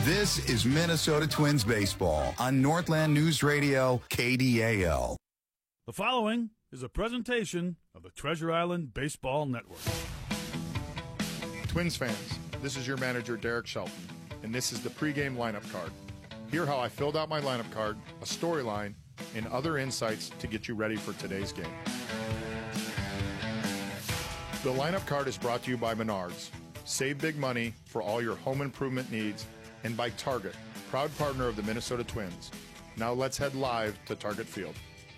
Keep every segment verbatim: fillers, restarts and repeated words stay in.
This is Minnesota Twins baseball on Northland News Radio, K D A L. The following is a presentation of the Treasure Island Baseball Network. Twins fans, this is your manager, Derek Shelton, and this is the pregame lineup card. Hear how I filled out my lineup card, a storyline, and other insights to get you ready for today's game. The lineup card is brought to you by Menards. Save big money for all your home improvement needs, and by Target, proud partner of the Minnesota Twins. Now let's head live to Target Field.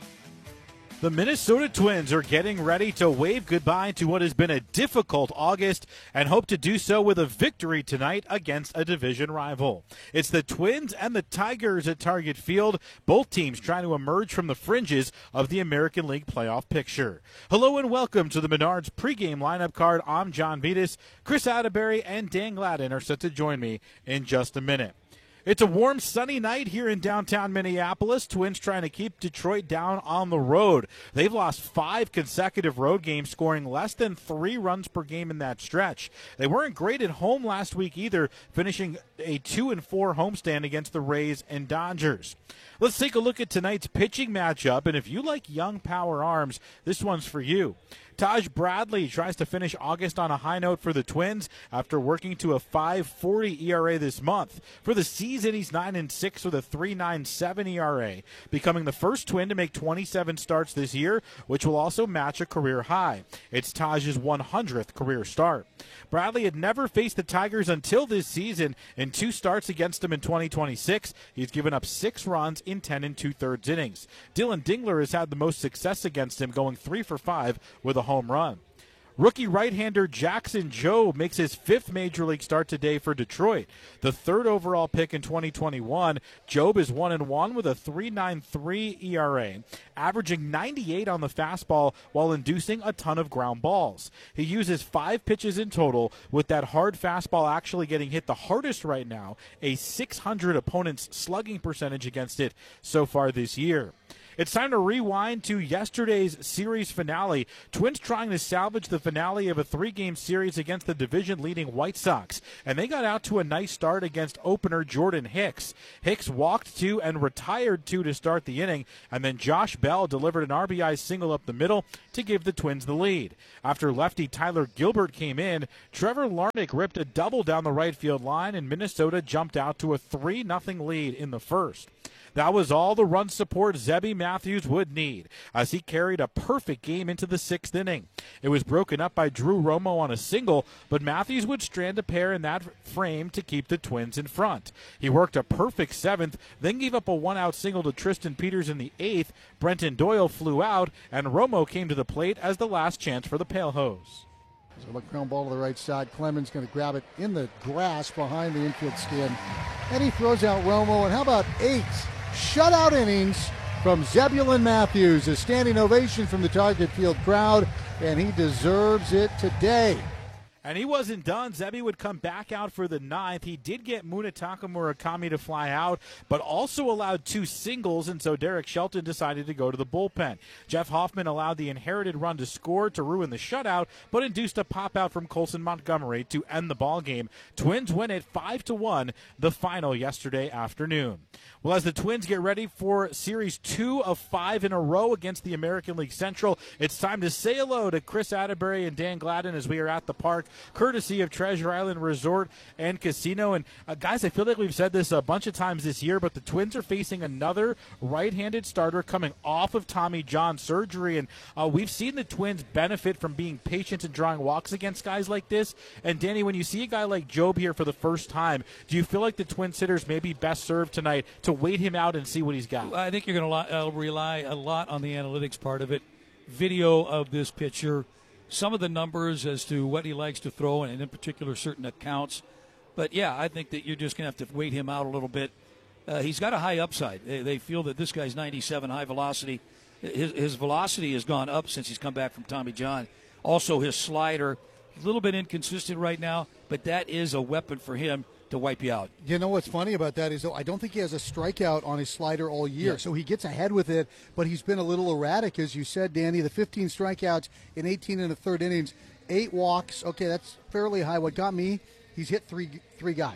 The Minnesota Twins are getting ready to wave goodbye to what has been a difficult August and hope to do so with a victory tonight against a division rival. It's the Twins and the Tigers at Target Field, both teams trying to emerge from the fringes of the American League playoff picture. Hello and welcome to the Menards pregame lineup card. I'm John Vitas. Chris Atterbury and Dan Gladden are set to join me in just a minute. It's a warm, sunny night here in downtown Minneapolis. Twins trying to keep Detroit down on the road. They've lost five consecutive road games, scoring less than three runs per game in that stretch. They weren't great at home last week either, finishing a two and four homestand against the Rays and Dodgers. Let's take a look at tonight's pitching matchup, and if you like young power arms, this one's for you. Taj Bradley tries to finish August on a high note for the Twins after working to a five forty E R A this month. For the season, he's nine and six with a three ninety-seven E R A, becoming the first Twin to make twenty-seven starts this year, which will also match a career high. It's Taj's one hundredth career start. Bradley had never faced the Tigers until this season. In two starts against them in twenty twenty-six, he's given up six runs in ten and two-thirds innings. Dylan Dingler has had the most success against him, going three for five with a home run. Rookie right-hander Jackson Jobe makes his fifth Major League start today for Detroit. The third overall pick in twenty twenty-one, Jobe is one and one with a three ninety-three E R A, averaging ninety-eight on the fastball while inducing a ton of ground balls. He uses five pitches in total, with that hard fastball actually getting hit the hardest right now, a six hundred opponent's slugging percentage against it so far this year. It's time to rewind to yesterday's series finale. Twins trying to salvage the finale of a three-game series against the division-leading White Sox, and they got out to a nice start against opener Jordan Hicks. Hicks walked two and retired two to start the inning, and then Josh Bell delivered an R B I single up the middle to give the Twins the lead. After lefty Tyler Gilbert came in, Trevor Larnach ripped a double down the right field line, and Minnesota jumped out to a three nothing lead in the first. That was all the run support Zebby Matthews would need, as he carried a perfect game into the sixth inning. It was broken up by Drew Romo on a single, but Matthews would strand a pair in that frame to keep the Twins in front. He worked a perfect seventh, then gave up a one-out single to Tristan Peters in the eighth. Brenton Doyle flew out, and Romo came to the plate as the last chance for the Pale Hose. So look, ground ball to the right side. Clemens going to grab it in the grass behind the infield skin. And he throws out Romo, and how about eight shutout innings from Zebulon Matthews? A standing ovation from the Target Field crowd, and he deserves it today. And he wasn't done. Zebby would come back out for the ninth. He did get Munetaka Murakami to fly out, but also allowed two singles, and so Derek Shelton decided to go to the bullpen. Jeff Hoffman allowed the inherited run to score to ruin the shutout, but induced a pop-out from Colson Montgomery to end the ballgame. Twins win it five to one, the final yesterday afternoon. Well, as the Twins get ready for Series two of five in a row against the American League Central, it's time to say hello to Chris Atterbury and Dan Gladden as we are at the park, courtesy of Treasure Island Resort and Casino. And uh, guys, I feel like we've said this a bunch of times this year, but the Twins are facing another right-handed starter coming off of Tommy John surgery, and uh, we've seen the Twins benefit from being patient and drawing walks against guys like this. And Danny, when you see a guy like Jobe here for the first time, do you feel like the Twins hitters may be best served tonight to wait him out and see what he's got? I think you're going to uh, rely a lot on the analytics part of it, video of this pitcher, some of the numbers as to what he likes to throw, and in particular certain accounts. But, yeah, I think that you're just going to have to wait him out a little bit. Uh, he's got a high upside. They, they feel that this guy's ninety-seven, high velocity. His, his velocity has gone up since he's come back from Tommy John. Also, his slider, a little bit inconsistent right now, but that is a weapon for him to wipe you out. You know what's funny about that is, though, I don't think he has a strikeout on his slider all year, yeah. So he gets ahead with it, but he's been a little erratic, as you said, Danny. The fifteen strikeouts in eighteen and a third innings, eight walks. Okay, that's fairly high. What got me, he's hit three three guys.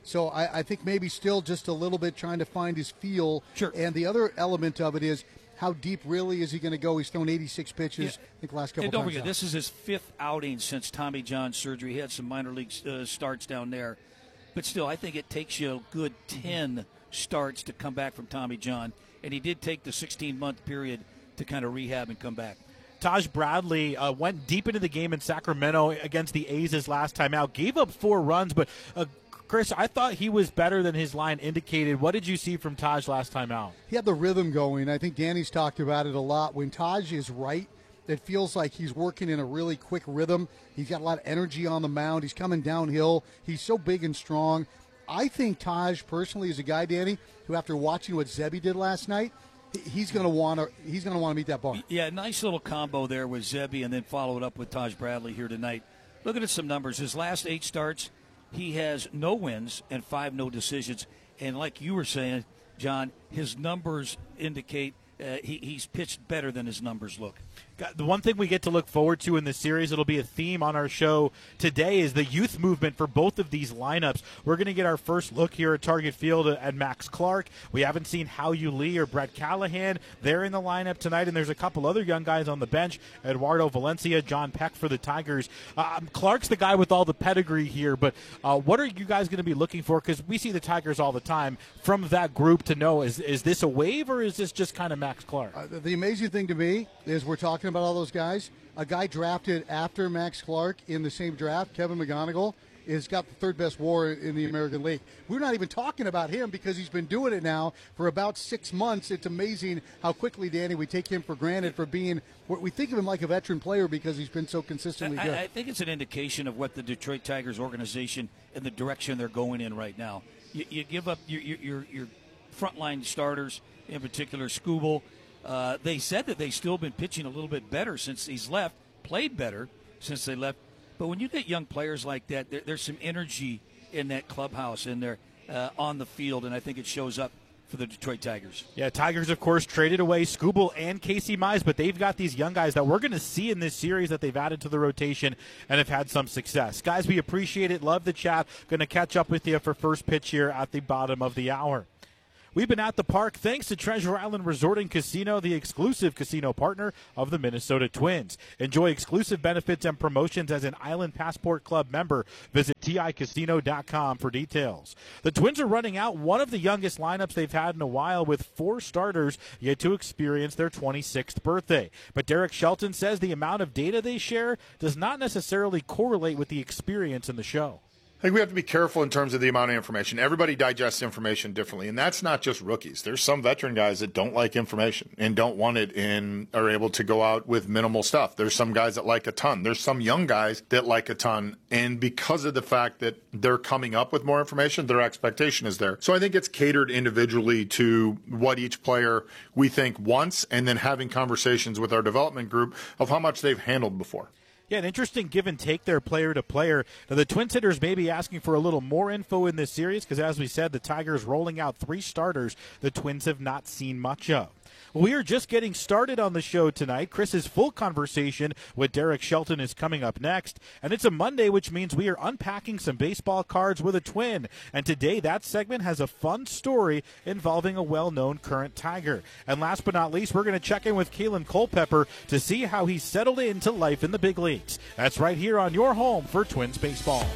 So I, I think maybe still just a little bit trying to find his feel. Sure. And the other element of it is how deep really is he going to go? He's thrown eighty-six pitches, Yeah. I think, last couple And don't times forget, out. this is his fifth outing since Tommy John surgery. He had some minor league uh, starts down there. But still, I think it takes you a good ten starts to come back from Tommy John. And he did take the sixteen-month period to kind of rehab and come back. Taj Bradley uh, went deep into the game in Sacramento against the A's his last time out, gave up four runs, but uh, Chris, I thought he was better than his line indicated. What did you see from Taj last time out? He had the rhythm going. I think Danny's talked about it a lot. When Taj is right, it feels like he's working in a really quick rhythm. He's got a lot of energy on the mound. He's coming downhill. He's so big and strong. I think Taj personally is a guy, Danny, who after watching what Zebby did last night, he's going to want to he's going to want to meet that bar. Yeah, nice little combo there with Zebby, and then followed up with Taj Bradley here tonight. Looking at some numbers, his last eight starts, he has no wins and five no decisions. And like you were saying, John, his numbers indicate uh, he, he's pitched better than his numbers look. The one thing we get to look forward to in this series, it'll be a theme on our show today, is the youth movement for both of these lineups. We're going to get our first look here at Target Field at Max Clark. We haven't seen Hao-Yu Lee or Brett Callahan. They're in the lineup tonight, and there's a couple other young guys on the bench, Eduardo Valencia, John Peck for the Tigers. Um, Clark's the guy with all the pedigree here, but uh, what are you guys going to be looking for? Because we see the Tigers all the time. From that group to know, is, is this a wave or is this just kind of Max Clark? Uh, the amazing thing to me is we're talking about all those guys. A guy drafted after Max Clark in the same draft, Kevin McGonigal, is got the third best WAR in the American League. We're not even talking about him because he's been doing it now for about six months. It's amazing how quickly, Danny, we take him for granted for being – we think of him like a veteran player because he's been so consistently good. I, I think it's an indication of what the Detroit Tigers organization and the direction they're going in right now. You, you give up your, your, your frontline starters, in particular Skubal. Uh, they said that they've still been pitching a little bit better since he's left, played better since they left. But when you get young players like that, there, there's some energy in that clubhouse in there uh, on the field, and I think it shows up for the Detroit Tigers. Yeah, Tigers, of course, traded away Skubal and Casey Mize, but they've got these young guys that we're going to see in this series that they've added to the rotation and have had some success. Guys, we appreciate it. Love the chat. Going to catch up with you for first pitch here at the bottom of the hour. We've been at the park thanks to Treasure Island Resort and Casino, the exclusive casino partner of the Minnesota Twins. Enjoy exclusive benefits and promotions as an Island Passport Club member. Visit T I casino dot com for details. The Twins are running out one of the youngest lineups they've had in a while, with four starters yet to experience their twenty-sixth birthday. But Derek Shelton says the amount of data they share does not necessarily correlate with the experience in the show. I think we have to be careful in terms of the amount of information. Everybody digests information differently, and that's not just rookies. There's some veteran guys that don't like information and don't want it and are able to go out with minimal stuff. There's some guys that like a ton. There's some young guys that like a ton, and because of the fact that they're coming up with more information, their expectation is there. So I think it's catered individually to what each player we think wants, and then having conversations with our development group of how much they've handled before. Yeah, an interesting give and take there player to player. Now, the Twins hitters may be asking for a little more info in this series because, as we said, the Tigers rolling out three starters the Twins have not seen much of. Well, we are just getting started on the show tonight. Chris's full conversation with Derek Shelton is coming up next. And it's a Monday, which means we are unpacking some baseball cards with a Twin. And today, that segment has a fun story involving a well-known current Tiger. And last but not least, we're going to check in with Kalen Culpepper to see how he's settled into life in the big leagues. That's right here on your home for Twins baseball.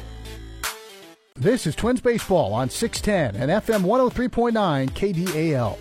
This is Twins Baseball on six ten and F M one oh three point nine K D A L.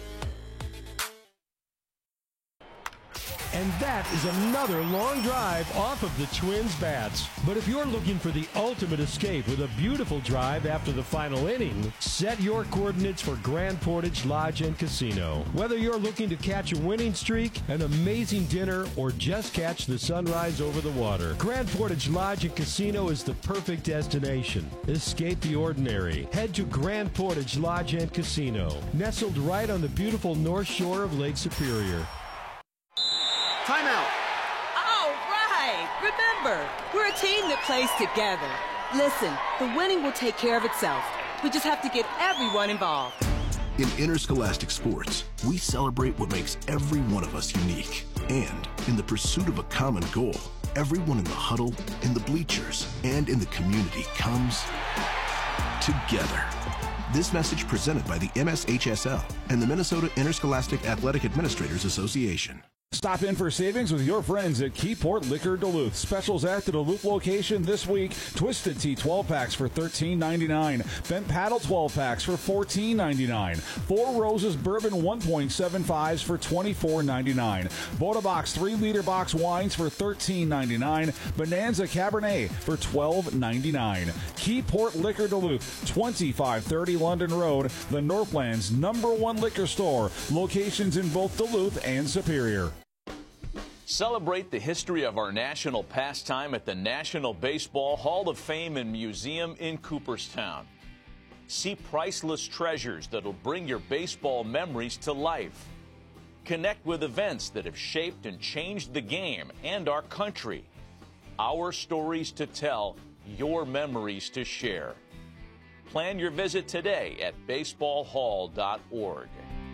And that is another long drive off of the Twins' bats. But if you're looking for the ultimate escape with a beautiful drive after the final inning, set your coordinates for Grand Portage Lodge and Casino. Whether you're looking to catch a winning streak, an amazing dinner, or just catch the sunrise over the water, Grand Portage Lodge and Casino is the perfect destination. Escape the ordinary. Head to Grand Portage Lodge and Casino, nestled right on the beautiful north shore of Lake Superior. Timeout. All right. Remember, we're a team that plays together. Listen, the winning will take care of itself. We just have to get everyone involved. In interscholastic sports, we celebrate what makes every one of us unique. And in the pursuit of a common goal, everyone in the huddle, in the bleachers, and in the community comes together. This message presented by the M S H S L and the Minnesota Interscholastic Athletic Administrators Association. Stop in for savings with your friends at Keyport Liquor Duluth. Specials at the Duluth location this week. Twisted Tea twelve packs for thirteen ninety-nine. Bent Paddle twelve packs for fourteen ninety-nine. Four Roses Bourbon one point seven fives for twenty-four ninety-nine. Boda Box three liter box wines for thirteen ninety-nine. Bonanza Cabernet for twelve ninety-nine. Keyport Liquor Duluth, twenty-five thirty London Road, the Northland's number one liquor store. Locations in both Duluth and Superior. Celebrate the history of our national pastime at the National Baseball Hall of Fame and Museum in Cooperstown. See priceless treasures that'll bring your baseball memories to life. Connect with events that have shaped and changed the game and our country. Our stories to tell, your memories to share. Plan your visit today at baseball hall dot org.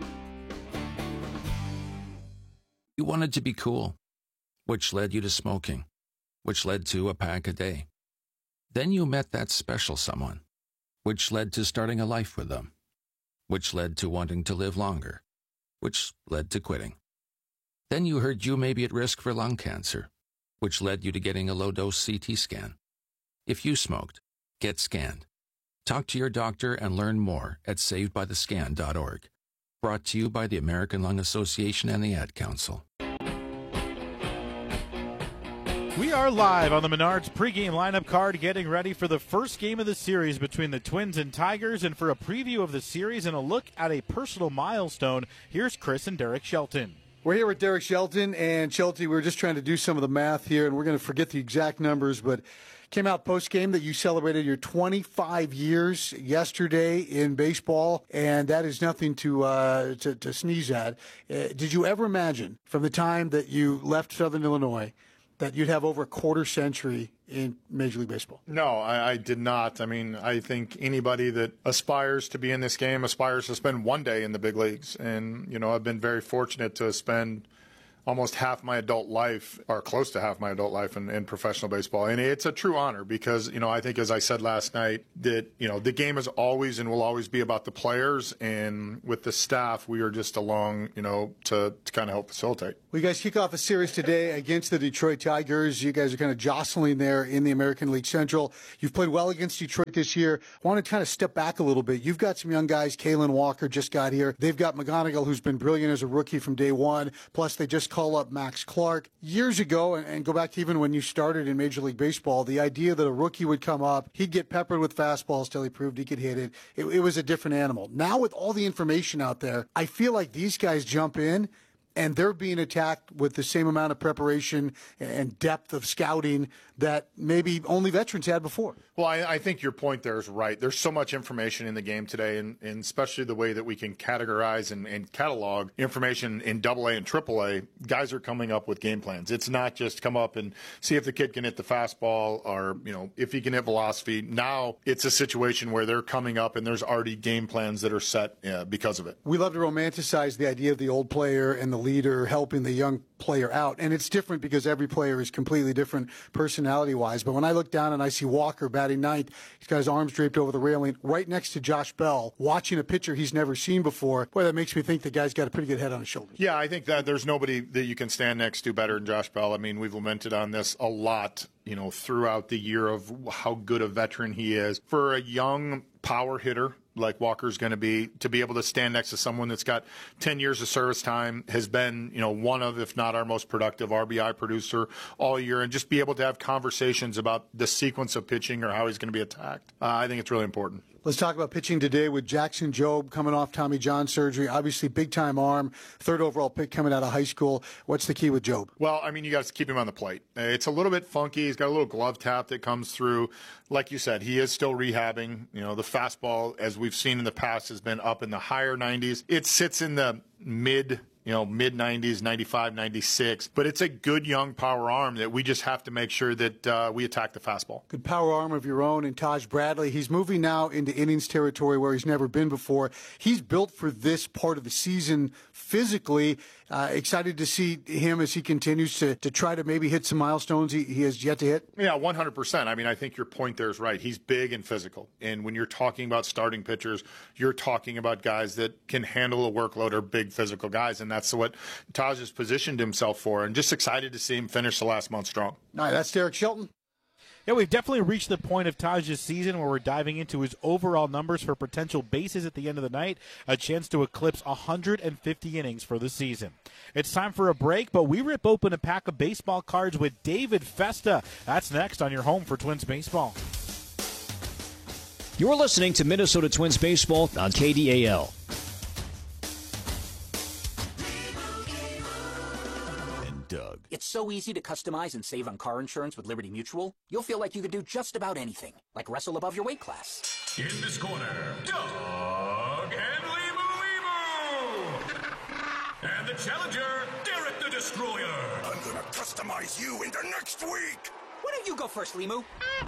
You wanted to be cool, which led you to smoking, which led to a pack a day. Then you met that special someone, which led to starting a life with them, which led to wanting to live longer, which led to quitting. Then you heard you may be at risk for lung cancer, which led you to getting a low-dose C T scan. If you smoked, get scanned. Talk to your doctor and learn more at saved by the scan dot org. Brought to you by the American Lung Association and the Ad Council. We are live on the Menards pregame lineup card, getting ready for the first game of the series between the Twins and Tigers. And for a preview of the series and a look at a personal milestone, here's Chris and Derek Shelton. We're here with Derek Shelton, and Shelty, we were just trying to do some of the math here, and we're going to forget the exact numbers, but came out post-game that you celebrated your twenty-five years yesterday in baseball, and that is nothing to uh, to, to sneeze at. Uh, did you ever imagine, from the time that you left Southern Illinois, that you'd have over a quarter century in Major League Baseball? No, I, I did not. I mean, I think anybody that aspires to be in this game aspires to spend one day in the big leagues. And, you know, I've been very fortunate to spend almost half my adult life, or close to half my adult life, in, in professional baseball. And it's a true honor because, you know, I think, as I said last night, that, you know, the game is always and will always be about the players. And with the staff, we are just along, you know, to, to kind of help facilitate. Well, you guys kick off a series today against the Detroit Tigers. You guys are kind of jostling there in the American League Central. You've played well against Detroit this year. I want to kind of step back a little bit. You've got some young guys. Kalen Walker just got here. They've got McGonigal, who's been brilliant as a rookie from day one. Plus, they just call up Max Clark. Years ago, and, and go back to even when you started in Major League Baseball, the idea that a rookie would come up, he'd get peppered with fastballs till he proved he could hit it. It, it was a different animal. Now, with all the information out there, I feel like these guys jump in, and they're being attacked with the same amount of preparation and depth of scouting that maybe only veterans had before. Well, I, I think your point there is right. There's so much information in the game today, and, and especially the way that we can categorize and, and catalog information in double A and triple A. Guys are coming up with game plans. It's not just come up and see if the kid can hit the fastball or, you know, if he can hit velocity. Now it's a situation where they're coming up and there's already game plans that are set uh, because of it. We love to romanticize the idea of the old player and the leader helping the young player out. And it's different because every player is completely different personality-wise. But when I look down and I see Walker batting ninth, he's got his arms draped over the railing right next to Josh Bell, watching a pitcher he's never seen before. Boy, that makes me think the guy's got a pretty good head on his shoulders. Yeah, I think that there's nobody that you can stand next to better than Josh Bell. I mean, we've lamented on this a lot, you know, throughout the year of how good a veteran he is. For a young power hitter like Walker's going to be, to be able to stand next to someone that's got ten years of service time, has been, you know, one of, if not our most productive R B I producer all year, and just be able to have conversations about the sequence of pitching or how he's going to be attacked. Uh, I think it's really important. Let's talk about pitching today with Jackson Jobe coming off Tommy John surgery. Obviously, big-time arm, third overall pick coming out of high school. What's the key with Jobe? Well, I mean, you got to keep him on the plate. It's a little bit funky. He's got a little glove tap that comes through. Like you said, he is still rehabbing. You know, the fastball, as we've seen in the past, has been up in the higher nineties. It sits in the mid you know, mid nineties, ninety-five, ninety-six. But it's a good young power arm that we just have to make sure that uh, we attack the fastball. Good power arm of your own in Taj Bradley. He's moving now into innings territory where he's never been before. He's built for this part of the season physically. Uh, excited to see him as he continues to, to try to maybe hit some milestones he, he has yet to hit. Yeah, one hundred percent. I mean, I think your point there is right. He's big and physical. And when you're talking about starting pitchers, you're talking about guys that can handle a workload or big physical guys. And that's what Taj has positioned himself for. And just excited to see him finish the last month strong. All right, that's Derek Shelton. Yeah, we've definitely reached the point of Taj's season where we're diving into his overall numbers for potential bases at the end of the night, a chance to eclipse one hundred fifty innings for the season. It's time for a break, but we rip open a pack of baseball cards with David Festa. That's next on your home for Twins Baseball. You're listening to Minnesota Twins Baseball on K D A L. Doug. It's so easy to customize and save on car insurance with Liberty Mutual. You'll feel like you could do just about anything, like wrestle above your weight class. In this corner, Doug and Limu Limu! And the challenger, Derek the Destroyer. I'm gonna customize you into next week. Why don't you go first, Limu?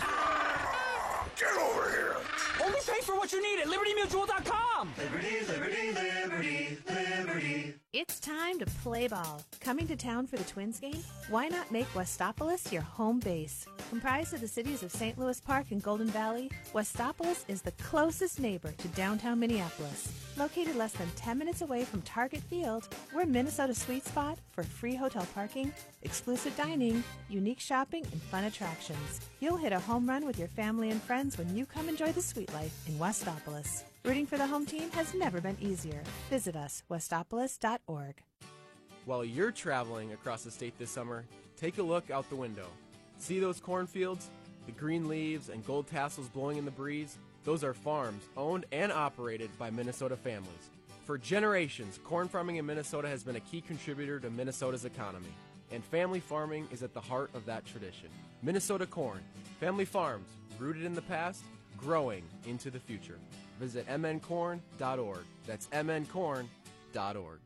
Get over here. Only pay for what you need at Liberty Mutual dot com. Liberty, Liberty, Liberty, Liberty. It's time to play ball. Coming to town for the Twins game? Why not make Westopolis your home base? Comprised of the cities of Saint Louis Park and Golden Valley, Westopolis is the closest neighbor to downtown Minneapolis. Located less than ten minutes away from Target Field, we're Minnesota's sweet spot for free hotel parking, exclusive dining, unique shopping, and fun attractions. You'll hit a home run with your family and friends when you come enjoy the sweet life in Westopolis. Rooting for the home team has never been easier. Visit us, westopolis dot org. While you're traveling across the state this summer, take a look out the window. See those cornfields? The green leaves and gold tassels blowing in the breeze? Those are farms owned and operated by Minnesota families. For generations, corn farming in Minnesota has been a key contributor to Minnesota's economy, and family farming is at the heart of that tradition. Minnesota Corn, family farms, rooted in the past, growing into the future. Visit m n corn dot org. That's m n corn dot org.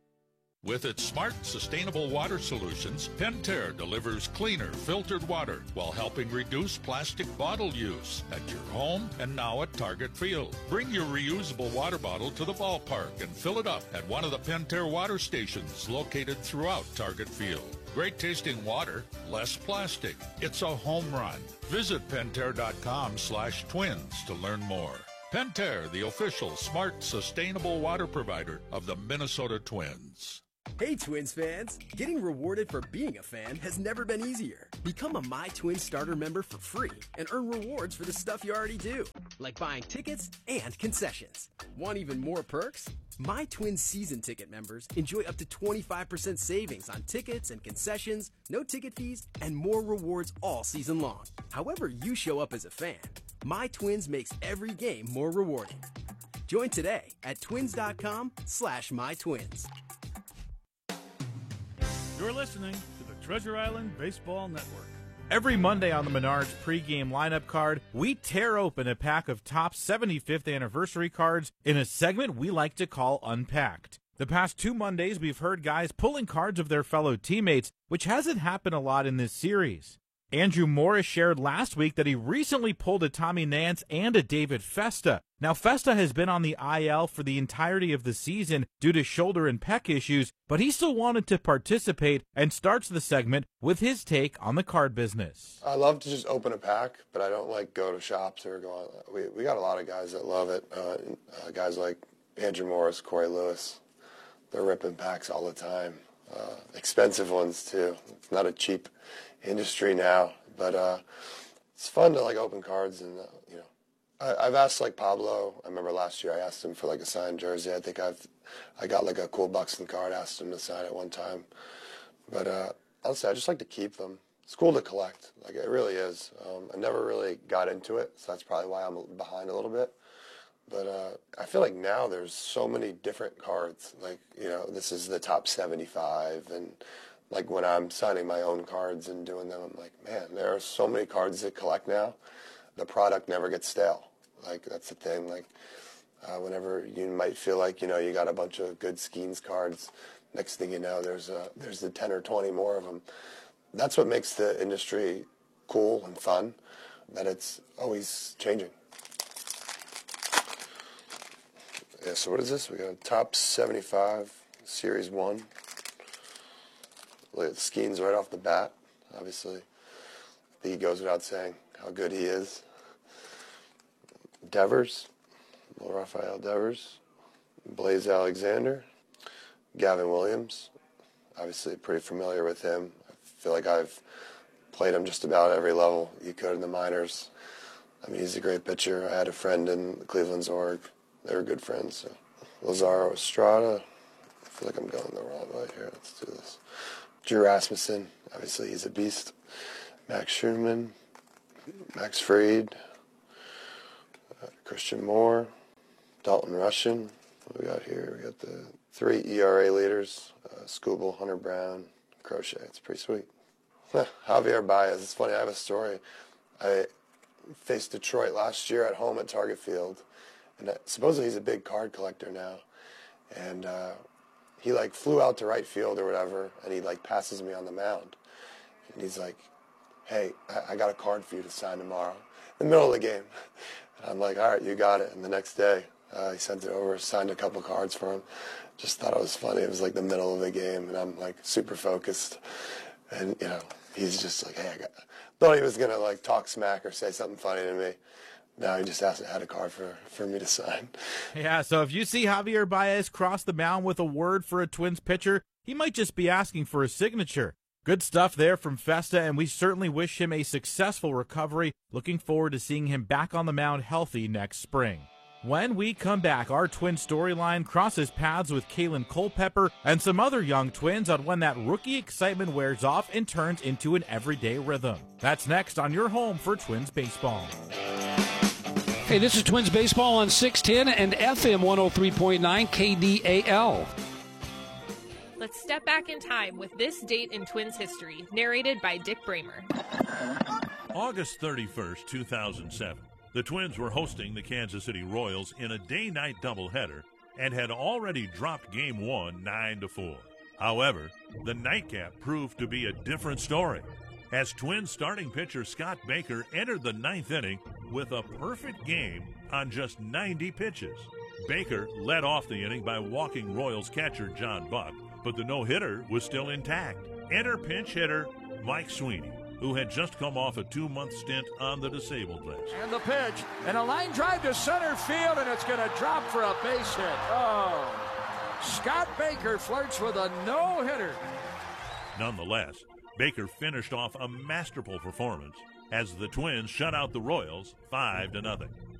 With its smart, sustainable water solutions, Pentair delivers cleaner, filtered water while helping reduce plastic bottle use at your home and now at Target Field. Bring your reusable water bottle to the ballpark and fill it up at one of the Pentair water stations located throughout Target Field. Great tasting water, less plastic. It's a home run. Visit Pentair.com slash twins to learn more. Pentair, the official smart, sustainable water provider of the Minnesota Twins. Hey Twins fans! Getting rewarded for being a fan has never been easier. Become a My Twins starter member for free and earn rewards for the stuff you already do, like buying tickets and concessions. Want even more perks? My Twins season ticket members enjoy up to twenty-five percent savings on tickets and concessions, no ticket fees, and more rewards all season long. However you show up as a fan, My Twins makes every game more rewarding. Join today at twins.com slash mytwins. You're listening to the Treasure Island Baseball Network. Every Monday on the Menards pregame lineup card, we tear open a pack of top seventy-fifth anniversary cards in a segment we like to call Unpacked. The past two Mondays, we've heard guys pulling cards of their fellow teammates, which hasn't happened a lot in this series. Andrew Morris shared last week that he recently pulled a Tommy Nance and a David Festa. Now, Festa has been on the I L for the entirety of the season due to shoulder and pec issues, but he still wanted to participate and starts the segment with his take on the card business. I love to just open a pack, but I don't like go to shops or go on. We, we got a lot of guys that love it. Uh, uh, guys like Andrew Morris, Corey Lewis, they're ripping packs all the time. Uh, expensive ones, too. It's not a cheap industry now, but uh, it's fun to like open cards and uh, you know. I, I've asked like Pablo. I remember last year I asked him for like a signed jersey. I think I've I got like a cool Buxton card. Asked him to sign it one time, but uh, honestly, I just like to keep them. It's cool to collect. Like it really is. Um, I never really got into it, so that's probably why I'm behind a little bit. But uh, I feel like now there's so many different cards. Like you know, this is the top seventy-five and. Like when I'm signing my own cards and doing them, I'm like, man, there are so many cards to collect now. The product never gets stale. Like that's the thing. Like uh, whenever you might feel like, you know, you got a bunch of good Skeens cards, next thing you know, there's a, there's the ten or twenty more of them. That's what makes the industry cool and fun, that it's always changing. Yeah, so what is this? We got top seventy-five, Series one. Look at Skeens right off the bat, obviously. I think he goes without saying how good he is. Devers, little Rafael Devers. Blaze Alexander. Gavin Williams. Obviously pretty familiar with him. I feel like I've played him just about every level you could in the minors. I mean, he's a great pitcher. I had a friend in Cleveland's org. They were good friends. So. Lazaro Estrada. I feel like I'm going the wrong way here. Let's do this. Drew Rasmussen. Obviously, he's a beast. Max Schumann. Max Fried. Uh, Christian Moore. Dalton Rushing. What we got here? We got the three E R A leaders. Uh, Skubal, Hunter Brown, Crochet. It's pretty sweet. Javier Baez. It's funny. I have a story. I faced Detroit last year at home at Target Field. And supposedly he's a big card collector now, and uh, he like flew out to right field or whatever, and he like passes me on the mound, and he's like, "Hey, I, I got a card for you to sign tomorrow," in the middle of the game. And I'm like, "All right, you got it." And the next day, uh, he sent it over, signed a couple cards for him. Just thought it was funny. It was like the middle of the game, and I'm like super focused, and you know, he's just like, "Hey, I got." Thought he was gonna like talk smack or say something funny to me. No, he just hasn't had a card for, for me to sign. Yeah, so if you see Javier Baez cross the mound with a word for a Twins pitcher, he might just be asking for a signature. Good stuff there from Festa, and we certainly wish him a successful recovery. Looking forward to seeing him back on the mound healthy next spring. When we come back, our Twin storyline crosses paths with Kalen Culpepper and some other young Twins on when that rookie excitement wears off and turns into an everyday rhythm. That's next on your home for Twins baseball. Hey, this is Twins Baseball on six ten and F M one oh three point nine K D A L. Let's step back in time with this date in Twins history, narrated by Dick Bramer. August thirty-first, two thousand seven. The Twins were hosting the Kansas City Royals in a day-night doubleheader and had already dropped Game one nine to four. However, the nightcap proved to be a different story, as Twins starting pitcher Scott Baker entered the ninth inning with a perfect game on just ninety pitches. Baker led off the inning by walking Royals catcher John Buck, but the no-hitter was still intact. Enter pinch hitter Mike Sweeney, who had just come off a two-month stint on the disabled list. And the pitch, and a line drive to center field, and it's going to drop for a base hit. Oh, Scott Baker flirts with a no-hitter. Nonetheless, Baker finished off a masterful performance as the Twins shut out the Royals five to nothing.